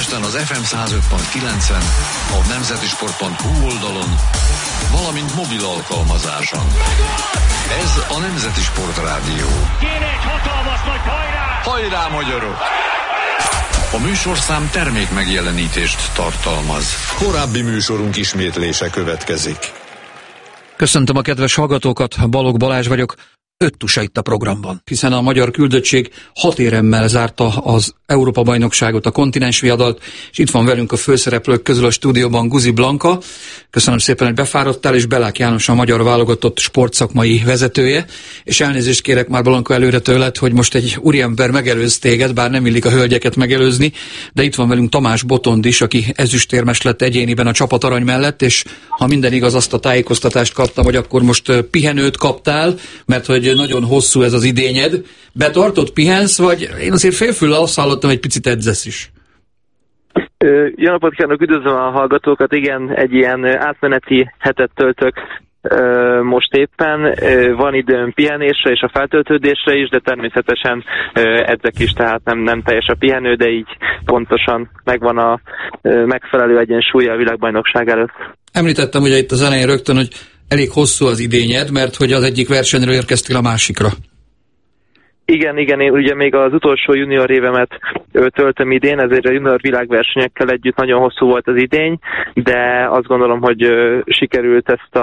Budapesten az FM 105.9-en, a nemzetisport.hu oldalon, valamint mobil alkalmazáson. Ez a Nemzeti Sport Rádió. Kéne egy hatalmas nagy hajrá! Hajrá, magyarok! A műsorszám termék megjelenítést tartalmaz. Korábbi műsorunk ismétlése következik. Köszöntöm a kedves hallgatókat, Balogh Balázs vagyok. 5 tusa itt a programban, hiszen a magyar küldöttség 6 éremmel zárta az Európa-bajnokságot, a kontinensviadalt, és itt van velünk a főszereplők közül a stúdióban Guzi Blanka. Köszönöm szépen, hogy befáradtál, és Belák János a magyar válogatott sportszakmai vezetője, és elnézést kérek már Blanka előre tőled, hogy most egy úriember megelőz téged, bár nem illik a hölgyeket megelőzni, de itt van velünk Tamás Botond is, aki ezüstérmes lett egyéniben a csapat arany mellett, és ha minden igaz, azt a tájékoztatást kaptam, hogy akkor most pihenőt kaptál, mert hogy nagyon hosszú ez az idényed. Betartott, pihensz, vagy én azért félfüllel azt hallottam, egy picit edzesz is? Jó napot kívánok, üdvözlöm a hallgatókat. Igen, egy ilyen átmeneti hetet töltök most éppen. Van időm pihenésre és a feltöltődésre is, de természetesen edzek is, tehát nem teljes a pihenő, de így pontosan megvan a megfelelő egyensúlya a világbajnokság előtt. Említettem ugye itt az elején rögtön, hogy elég hosszú az idényed, mert hogy az egyik versenyről érkeztél a másikra. Igen, én ugye még az utolsó junior évemet töltöm idén, ezért a junior világversenyekkel együtt nagyon hosszú volt az idény, de azt gondolom, hogy sikerült ezt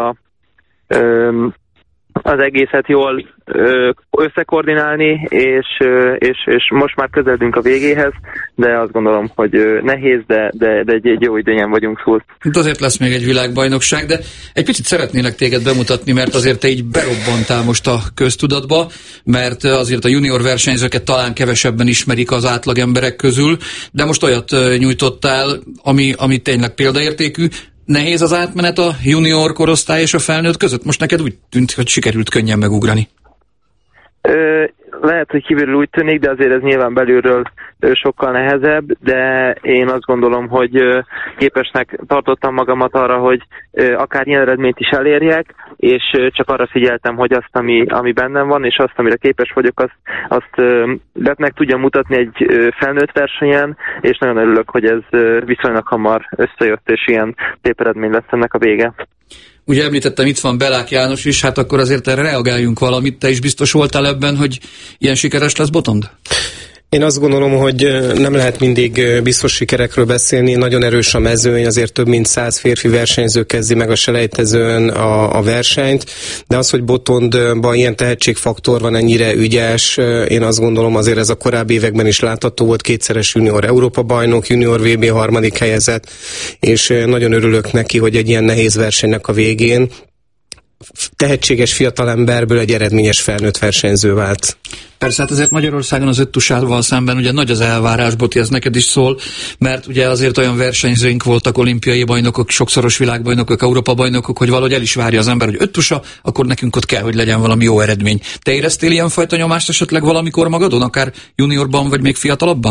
az egészet jól összekoordinálni, és most már közeledünk a végéhez, de azt gondolom, hogy nehéz, de egy jó idényen vagyunk túl. Itt azért lesz még egy világbajnokság, de egy picit szeretnélek téged bemutatni, mert azért te így berobbantál most a köztudatba, mert azért a junior versenyzőket talán kevesebben ismerik az átlag emberek közül, de most olyat nyújtottál, ami tényleg példaértékű. Nehéz az átmenet a junior korosztály és a felnőtt között? Most neked úgy tűnt, hogy sikerült könnyen megugrani. Lehet, hogy kívülről úgy tűnik, de azért ez nyilván belülről sokkal nehezebb, de én azt gondolom, hogy képesnek tartottam magamat arra, hogy akár ilyen eredményt is elérjek, és csak arra figyeltem, hogy azt, ami bennem van, és azt, amire képes vagyok, azt meg tudjam mutatni egy felnőtt versenyen, és nagyon örülök, hogy ez viszonylag hamar összejött, és ilyen szép eredmény lesz ennek a vége. Ugye említettem, itt van Belák János is, hát akkor azért erre reagáljunk valamit. Te is biztos voltál ebben, hogy ilyen sikeres lesz Botond? Én azt gondolom, hogy nem lehet mindig biztos sikerekről beszélni, nagyon erős a mezőny, azért több mint 100 férfi versenyző kezdi meg a selejtezőn a versenyt, de az, hogy Botondban ilyen tehetségfaktor van, ennyire ügyes, én azt gondolom azért ez a korábbi években is látható volt, 2-szeres junior Európa-bajnok, junior VB 3. helyezett, és nagyon örülök neki, hogy egy ilyen nehéz versenynek a végén tehetséges fiatalemberből egy eredményes felnőtt versenyző vált. Persze, hát azért Magyarországon az 5 tusával szemben ugye nagy az elvárás, Boti, ez neked is szól, mert ugye azért olyan versenyzőink voltak, olimpiai bajnokok, sokszoros világbajnokok, Európa-bajnokok, hogy valahogy el is várja az ember, hogy 5 tusa, akkor nekünk ott kell, hogy legyen valami jó eredmény. Te éreztél ilyenfajta nyomást esetleg valamikor magadon, akár juniorban, vagy még fiatalabban?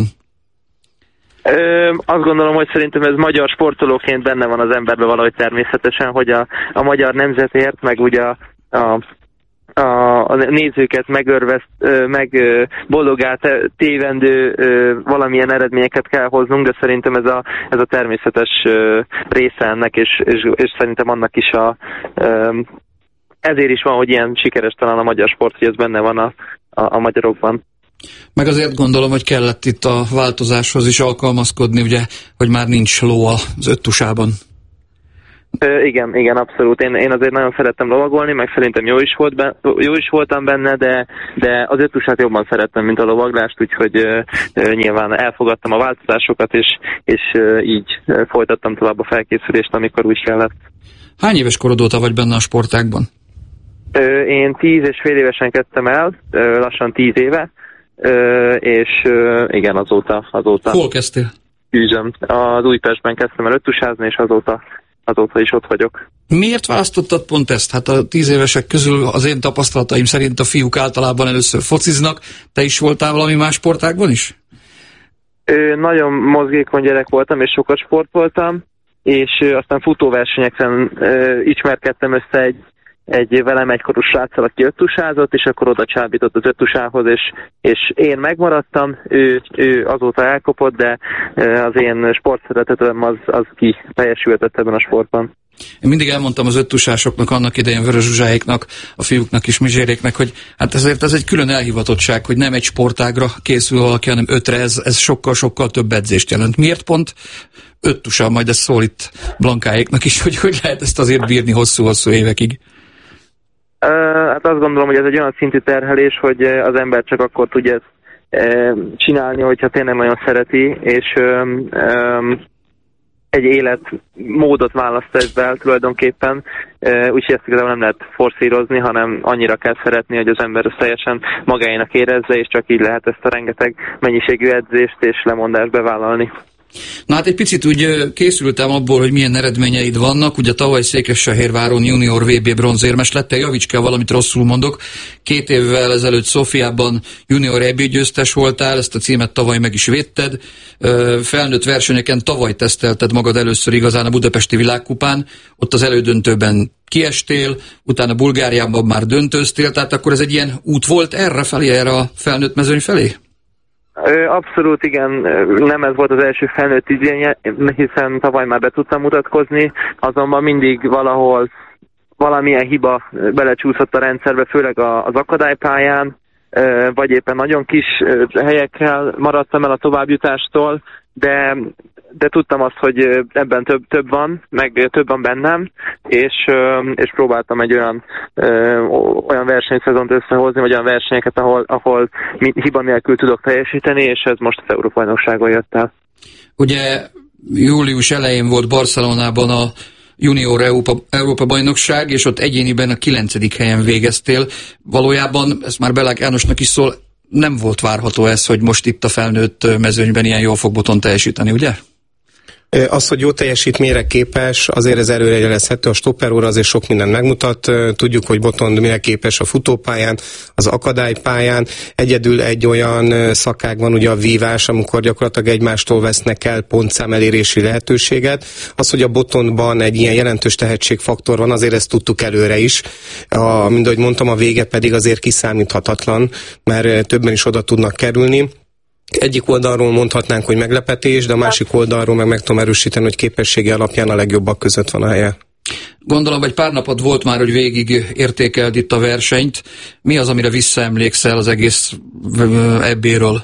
Azt gondolom, hogy szerintem ez magyar sportolóként benne van az emberben valahogy természetesen, hogy a magyar nemzetért, meg ugye a nézőket meg boldogát tévendő valamilyen eredményeket kell hoznunk, de szerintem ez a természetes része ennek, és szerintem annak is ezért is van, hogy ilyen sikeres talán a magyar sport, hogy ez benne van a magyarokban. Meg azért gondolom, hogy kellett itt a változáshoz is alkalmazkodni, ugye, hogy már nincs ló az 5 tusában. Igen, abszolút. Én azért nagyon szerettem lovagolni, meg szerintem jó is voltam benne, de az 5 tusát jobban szerettem, mint a lovaglást, úgyhogy nyilván elfogadtam a változásokat, és így folytattam tovább a felkészülést, amikor úgy kellett. Hány éves korod óta vagy benne a sportágban? Én 10 és fél évesen kezdtem el, lassan 10 éve, és igen, azóta. Hol kezdtél? Ügyem. Az Újpestben kezdtem el 5 tusázni, és azóta is ott vagyok. Miért választottad pont ezt? Hát a 10 évesek közül az én tapasztalataim szerint a fiúk általában először fociznak. Te is voltál valami más sportágban is? Nagyon mozgékony gyerek voltam, és sokat sportoltam, és aztán futóversenyeken ismerkedtem össze velem egykorú sráccal, aki öttusázott, és akkor oda csábított az öttusához, és én megmaradtam, ő azóta elkopott, de az én sportszeretetem az ki teljesültett ebben a sportban. Én mindig elmondtam az öttusásoknak, annak idején Vörös Zsuzsáéknak, a fiúknak is, Mizséréknek, hogy hát ezért ez egy külön elhivatottság, hogy nem egy sportágra készül valaki, hanem 5-re, ez sokkal-sokkal több edzést jelent. Miért pont 5 tusa, majd ez szól itt Blankáéknak is, hogy lehet ezt azért bírni hosszú-hosszú évekig? Hát azt gondolom, hogy ez egy olyan szintű terhelés, hogy az ember csak akkor tudja ezt csinálni, hogyha tényleg nagyon szereti, és egy életmódot választ ezzel tulajdonképpen, úgyhogy ezt igazából nem lehet forszírozni, hanem annyira kell szeretni, hogy az ember ezt teljesen magáénak érezze, és csak így lehet ezt a rengeteg mennyiségű edzést és lemondást bevállalni. Na hát egy picit úgy készültem abból, hogy milyen eredményeid vannak. Ugye tavaly Székesfehérváron junior VB bronzérmes lettél, javíts kell, valamit rosszul mondok. 2 évvel ezelőtt Szófiában junior EB győztes voltál, ezt a címet tavaly meg is védted. Felnőtt versenyeken tavaly tesztelted magad először igazán a Budapesti Világkupán, ott az elődöntőben kiestél, utána Bulgáriában már döntőztél, tehát akkor ez egy ilyen út volt erre a felnőtt mezőny felé? Abszolút igen, nem ez volt az első felnőtt idénye, hiszen tavaly már be tudtam mutatkozni, azonban mindig valahol valamilyen hiba belecsúszott a rendszerbe, főleg az akadálypályán, vagy éppen nagyon kis helyekkel maradtam el a továbbjutást,tól, de tudtam azt, hogy ebben több van, meg több van bennem, és próbáltam egy olyan versenyszezont összehozni, vagy olyan versenyeket, ahol hiba nélkül tudok teljesíteni, és ez most az Európa-bajnokságon jött el. Ugye július elején volt Barcelonában a junior Európa-bajnokság, és ott egyéniben a 9. helyen végeztél. Valójában, ez már Belák Jánosnak is szól, nem volt várható ez, hogy most itt a felnőtt mezőnyben ilyen jól fog Botond teljesíteni, ugye? Az, hogy jó teljesítményre képes, azért ez előrejelezhető, a stopperóra azért sok mindent megmutat. Tudjuk, hogy Botond mire képes a futópályán, az akadálypályán. Egyedül egy olyan szakág van, ugye a vívás, amikor gyakorlatilag egymástól vesznek el pontszám elérési lehetőséget. Az, hogy a Botondban egy ilyen jelentős tehetségfaktor van, azért ezt tudtuk előre is. Mint ahogy mondtam, a vége pedig azért kiszámíthatatlan, mert többen is oda tudnak kerülni. Egyik oldalról mondhatnánk, hogy meglepetés, de a másik oldalról meg tudom erősíteni, hogy képessége alapján a legjobbak között van a helye. Gondolom, egy pár napod volt már, hogy végig értékeld itt a versenyt. Mi az, amire visszaemlékszel az egész EB-ről?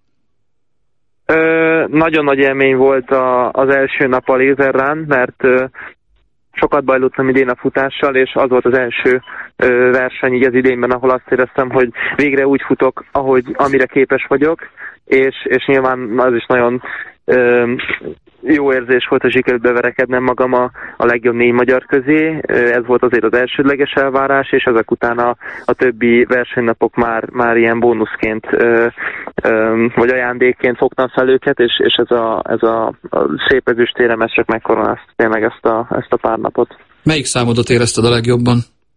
Nagyon nagy élmény volt az első nap a lézerrán, mert sokat bajlottam idén a futással, és az volt az első verseny így az idénben, ahol azt éreztem, hogy végre úgy futok, amire képes vagyok, és nyilván az is nagyon jó érzés volt, hogy sikerült beverekednem magam a legjobb 4 magyar közé. Ez volt azért az elsődleges elvárás, és ezek után a többi versenynapok már ilyen bónuszként vagy ajándékként fogtam fel őket, és ez a szép ezüstérem, ez csak megkoronázta tényleg ezt a pár napot. Melyik számodat érezted a legjobban?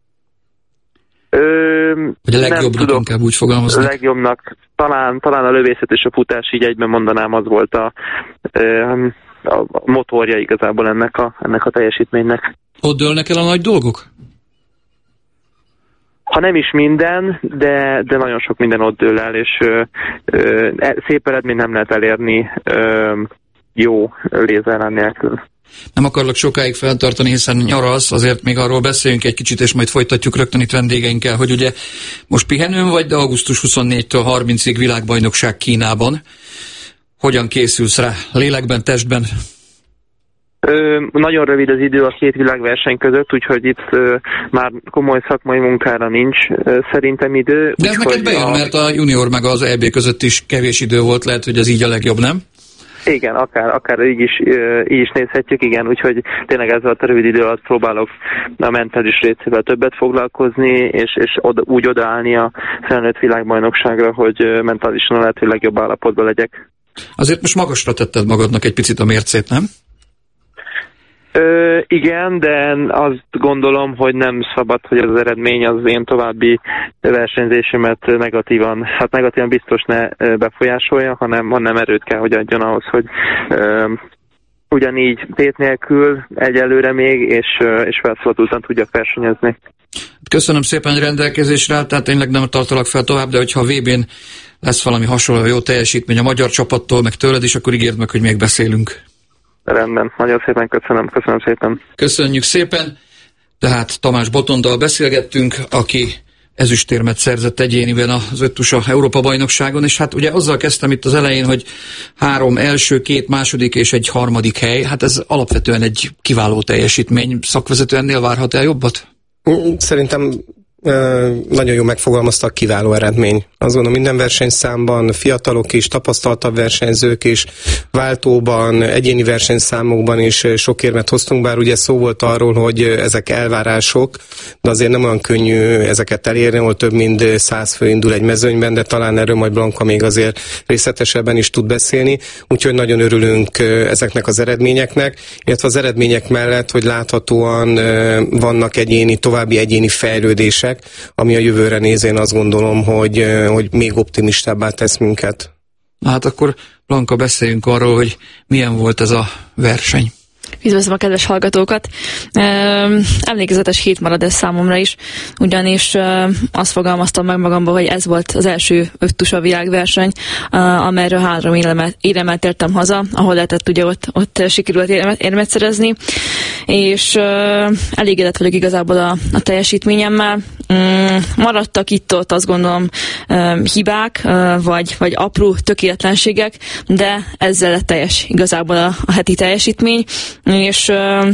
Vagy a legjobbnak, inkább úgy fogalmaznak? A legjobbnak talán a lövészet és a futás, így egyben mondanám, az volt a motorja igazából ennek a teljesítménynek. Ott dőlnek el a nagy dolgok? Ha nem is minden, de nagyon sok minden ott dől el, és szép eredményt nem lehet elérni jó lézerrán nélkül. Nem akarlak sokáig feltartani, hiszen nyaralsz, azért még arról beszéljünk egy kicsit, és majd folytatjuk rögtön itt vendégeinkkel, hogy ugye most pihenőn vagy, de augusztus 24-től 30-ig világbajnokság Kínában. Hogyan készülsz rá? Lélekben, testben? Nagyon rövid az idő a 2 világverseny között, úgyhogy itt már komoly szakmai munkára nincs szerintem idő. De ez neked bejön, mert a junior meg az EB között is kevés idő volt, lehet, hogy ez így a legjobb, nem? Igen, akár így is nézhetjük, igen, úgyhogy tényleg ezzel a rövid idő alatt próbálok a mentális részével többet foglalkozni, és úgy odaállni a felnőtt világbajnokságra, hogy mentálisan a lehető legjobb állapotban legyek. Azért most magasra tetted magadnak egy picit a mércét, nem? Igen, de azt gondolom, hogy nem szabad, hogy ez az eredmény az én további versenyzésemet negatívan biztos ne befolyásolja, hanem erőt kell, hogy adjon ahhoz, hogy ugyanígy tét nélkül egyelőre még, és felszabadultan tudjak versenyezni. Köszönöm szépen, hogy rendelkezésre állt, tehát tényleg nem tartalak fel tovább, de hogyha a VB-n lesz valami hasonló jó teljesítmény a magyar csapattól, meg tőled is, akkor ígérd meg, hogy még beszélünk. Rendben, nagyon szépen köszönöm szépen. Köszönjük szépen, tehát Tamás Botondal beszélgettünk, aki ezüstérmet szerzett egyéniben az öttusa Európa-bajnokságon, és hát ugye azzal kezdtem itt az elején, hogy 3 első, 2 második és egy harmadik hely, hát ez alapvetően egy kiváló teljesítmény. Szakvezető ennél várhat el jobbat? Szerintem nagyon jól megfogalmaztak, kiváló eredmény. Azt gondolom, minden versenyszámban fiatalok is, tapasztaltabb versenyzők is, váltóban, egyéni versenyszámokban is sok érmet hoztunk, bár ugye szó volt arról, hogy ezek elvárások, de azért nem olyan könnyű ezeket elérni, ahol több mint 100 fő indul egy mezőnyben, de talán erről majd Blanka még azért részletesebben is tud beszélni, úgyhogy nagyon örülünk ezeknek az eredményeknek, illetve az eredmények mellett, hogy láthatóan vannak további egyéni fejlődések, ami a jövőre nézve én azt gondolom, hogy még optimistábbá tesz minket. Hát akkor Blanka, beszéljünk arról, hogy milyen volt ez a verseny. Üdvözlöm a kedves hallgatókat! Emlékezetes hét marad ez számomra is, ugyanis azt fogalmaztam meg magamban, hogy ez volt az első öttusa világverseny, amelyről 3 éremmel tértem haza, ahol lehetett ugye ott sikerült érmet szerezni, és elégedett vagyok igazából a teljesítményemmel. Maradtak itt-ott, azt gondolom, hibák, vagy apró tökéletlenségek, de ezzel lett teljes igazából a heti teljesítmény, és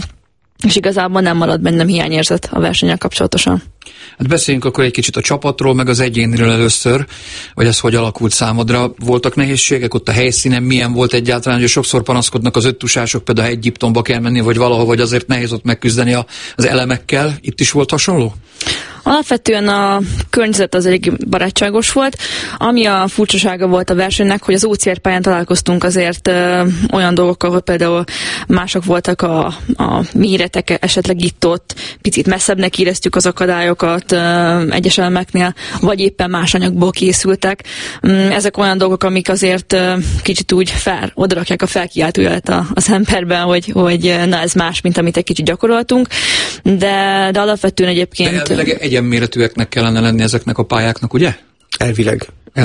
igazából nem marad bennem hiányérzet a versennyel kapcsolatosan. Hát beszéljünk akkor egy kicsit a csapatról, meg az egyéniről először, hogy ez hogy alakult számodra. Voltak nehézségek ott a helyszínen, milyen volt egyáltalán, hogy sokszor panaszkodnak az öttusások, például Egyiptomba kell menni, vagy valahol, vagy azért nehéz ott megküzdeni az elemekkel. Itt is volt hasonló? Alapvetően a környezet az elég barátságos volt. Ami a furcsasága volt a versenynek, hogy az OCR pályán találkoztunk azért olyan dolgokkal, hogy például mások voltak a méretek, esetleg itt-ott picit messzebbnek éreztük az akadályokat egyes elemeknél, vagy éppen más anyagból készültek. Ezek olyan dolgok, amik azért kicsit úgy odarakják a felkiáltójelet az emberben, hogy na ez más, mint amit egy kicsit gyakoroltunk, de alapvetően egyébként... Egyenméretűeknek kellene lenni ezeknek a pályáknak, ugye? Elvileg.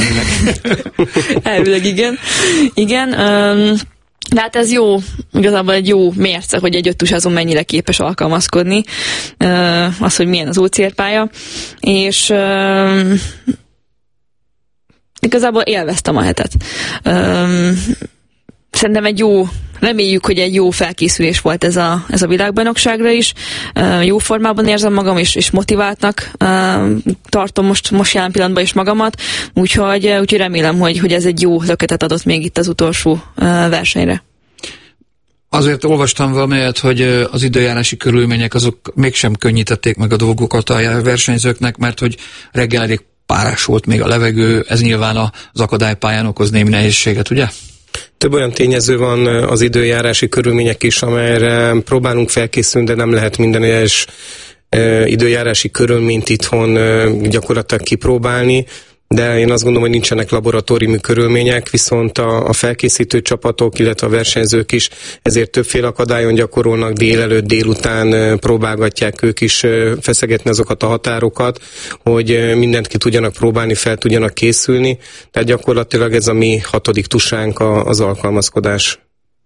Elvileg, igen. De hát ez jó, igazából egy jó mérce, hogy egy öttusázon mennyire képes alkalmazkodni, az, hogy milyen az OCR pálya, és igazából élveztem a hetet. Szerintem reméljük, hogy egy jó felkészülés volt ez a világbajnokságra is. Jó formában érzem magam, és motiváltnak tartom most jelen pillanatban is magamat, úgyhogy remélem, hogy ez egy jó löketet adott még itt az utolsó versenyre. Azért olvastam valamelyet, hogy az időjárási körülmények azok mégsem könnyítették meg a dolgokat a versenyzőknek, mert hogy reggel elég párás volt még a levegő, ez nyilván az akadálypályán okoz némi nehézséget, ugye? Több olyan tényező van az időjárási körülmények is, amelyre próbálunk felkészülni, de nem lehet minden egyes időjárási körülményt itthon gyakorlatilag kipróbálni, de én azt gondolom, hogy nincsenek laboratóriumi körülmények, viszont a felkészítő csapatok, illetve a versenyzők is ezért többféle akadályon gyakorolnak, délelőtt, délután próbálgatják ők is feszegetni azokat a határokat, hogy mindent ki tudjanak próbálni, fel tudjanak készülni, tehát gyakorlatilag ez a mi 6. tusánk az alkalmazkodás.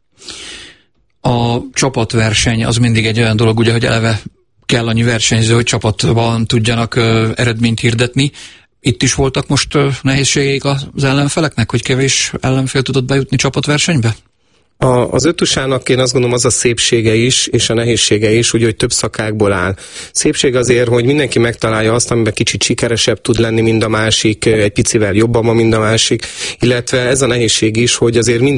A csapatverseny az mindig egy olyan dolog, ugye, hogy eleve kell annyi versenyző, hogy csapatban tudjanak eredményt hirdetni. Itt is voltak most nehézségeik az ellenfeleknek, hogy kevés ellenfél tudott bejutni csapatversenybe? Az öttusának én azt gondolom az a szépsége is, és a nehézsége is, úgy, hogy több szakákból áll. Szépség azért, hogy mindenki megtalálja azt, amiben kicsit sikeresebb tud lenni, mint a másik, egy picivel jobban, mint a másik, illetve ez a nehézség is, hogy azért